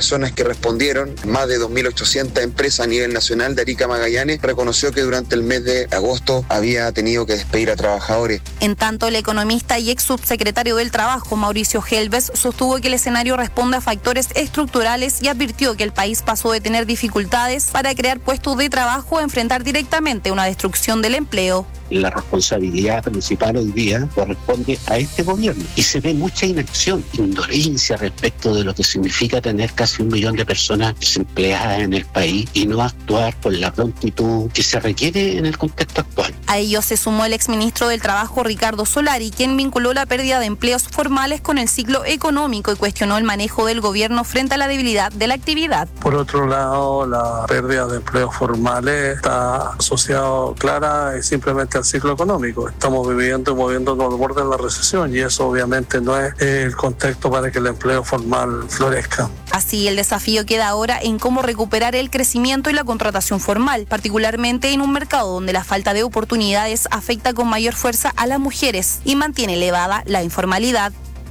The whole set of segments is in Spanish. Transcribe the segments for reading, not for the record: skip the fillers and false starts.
personas que respondieron, más de 2.800 empresas a nivel nacional de Arica Magallanes, reconoció que durante el mes de agosto había tenido que despedir a trabajadores. En tanto, el economista y ex subsecretario del Trabajo, Mauricio Helves, sostuvo que el escenario responde a factores estructurales y advirtió que el país pasó de tener dificultades para crear puestos de trabajo a enfrentar directamente una destrucción del empleo. La responsabilidad principal hoy día corresponde a este gobierno y se ve mucha inacción, indolencia respecto de lo que significa tener casi 1 millón de personas desempleadas en el país y no actuar con la prontitud que se requiere en el contexto actual. A ello se sumó el exministro del Trabajo, Ricardo Solari, quien vinculó la pérdida de empleos formales con el ciclo económico y cuestionó el manejo del gobierno frente a la debilidad de la actividad. Por otro lado, la pérdida de empleos formales está asociado clara y simplemente al ciclo económico. Estamos viviendo y moviéndonos al borde de la recesión y eso obviamente no es el contexto para que el empleo formal florezca. Así, el desafío queda ahora en cómo recuperar el crecimiento y la contratación formal, particularmente en un mercado donde la falta de oportunidades afecta con mayor fuerza a las mujeres y mantiene elevada la informalidad.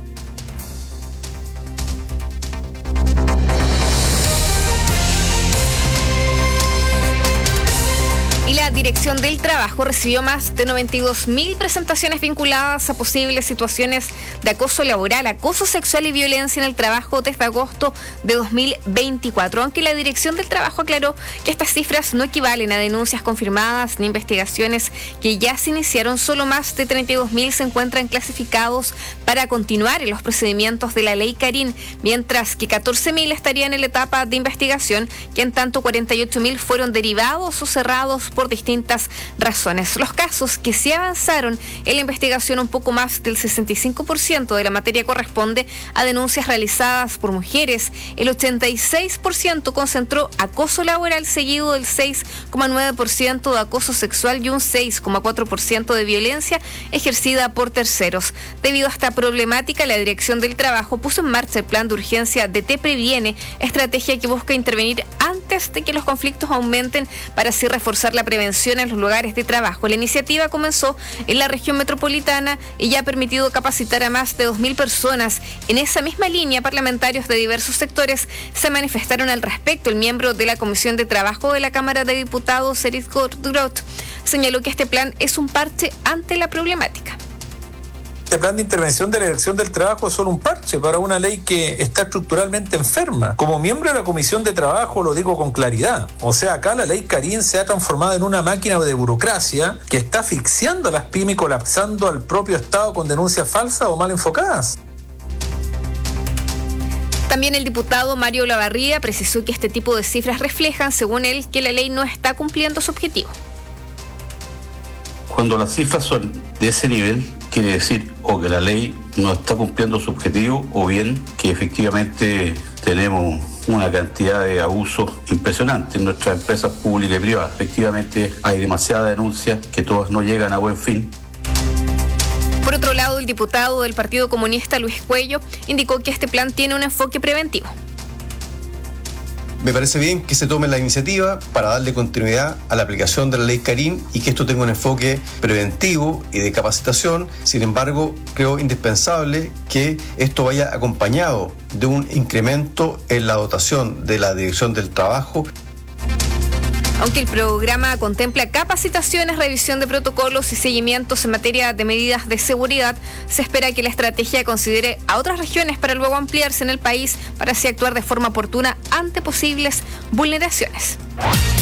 La Dirección del Trabajo recibió más de 92.000 presentaciones vinculadas a posibles situaciones de acoso laboral, acoso sexual y violencia en el trabajo desde agosto de 2024. Aunque la Dirección del Trabajo aclaró que estas cifras no equivalen a denuncias confirmadas ni investigaciones que ya se iniciaron, solo más de 32.000 se encuentran clasificados para continuar en los procedimientos de la Ley Carín, mientras que 14.000 estarían en la etapa de investigación, que en tanto 48.000 fueron derivados o cerrados por distintas razones. Los casos que sí avanzaron en la investigación, un poco más del 65% de la materia corresponde a denuncias realizadas por mujeres. El 86% concentró acoso laboral, seguido del 6,9% de acoso sexual y un 6,4% de violencia ejercida por terceros. Debido a esta problemática, la Dirección del Trabajo puso en marcha el plan de urgencia de Te Previene, estrategia que busca intervenir antes de que los conflictos aumenten para así reforzar la prevención en los lugares de trabajo. La iniciativa comenzó en la región metropolitana y ya ha permitido capacitar a más de 2.000 personas. En esa misma línea, parlamentarios de diversos sectores se manifestaron al respecto. El miembro de la Comisión de Trabajo de la Cámara de Diputados, Eric Groth, señaló que este plan es un parche ante la problemática. Este plan de intervención de la Dirección del Trabajo es solo un parche para una ley que está estructuralmente enferma. Como miembro de la Comisión de Trabajo lo digo con claridad. O sea, acá la ley Carín se ha transformado en una máquina de burocracia que está asfixiando a las pymes y colapsando al propio Estado con denuncias falsas o mal enfocadas. También el diputado Mario Olavarría precisó que este tipo de cifras reflejan, según él, que la ley no está cumpliendo su objetivo. Cuando las cifras son de ese nivel, quiere decir o que la ley no está cumpliendo su objetivo o bien que efectivamente tenemos una cantidad de abusos impresionante en nuestras empresas públicas y privadas. Efectivamente hay demasiadas denuncias que todas no llegan a buen fin. Por otro lado, el diputado del Partido Comunista, Luis Cuello, indicó que este plan tiene un enfoque preventivo. Me parece bien que se tome la iniciativa para darle continuidad a la aplicación de la ley Carín y que esto tenga un enfoque preventivo y de capacitación. Sin embargo, creo indispensable que esto vaya acompañado de un incremento en la dotación de la Dirección del Trabajo. Aunque el programa contempla capacitaciones, revisión de protocolos y seguimientos en materia de medidas de seguridad, se espera que la estrategia considere a otras regiones para luego ampliarse en el país para así actuar de forma oportuna ante posibles vulneraciones.